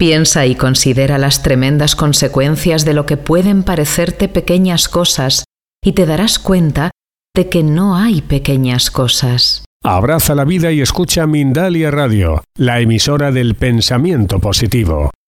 Piensa y considera las tremendas consecuencias de lo que pueden parecerte pequeñas cosas y te darás cuenta de que no hay pequeñas cosas. Abraza la vida y escucha Mindalia Radio, la emisora del pensamiento positivo.